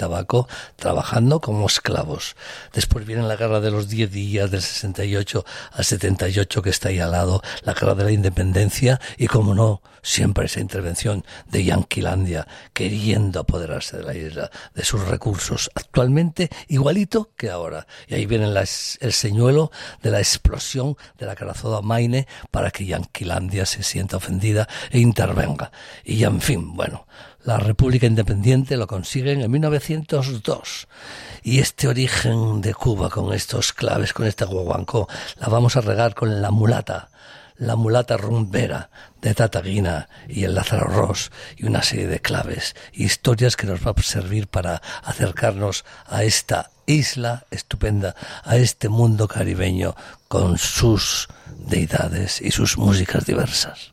tabaco trabajando como esclavos. Después viene la guerra de los 10 días del 68 al 78 que está ahí al lado, la guerra de la independencia y, como no, siempre esa intervención de Yanquilandia queriendo apoderarse de la isla, de sus recursos, actualmente igualito que ahora. Y ahí viene el señuelo de la explosión de la Carazoa Maine para que Yanquilandia se sienta ofendida e intervenga. Y ya, en fin, bueno, la República Independiente lo consiguen en 1902. Y este origen de Cuba con estos claves, con este guaguancó, la vamos a regar con la mulata rumbera de Tata Guina y el Lázaro Ross, y una serie de claves, historias que nos va a servir para acercarnos a esta isla estupenda, a este mundo caribeño con sus deidades y sus músicas diversas.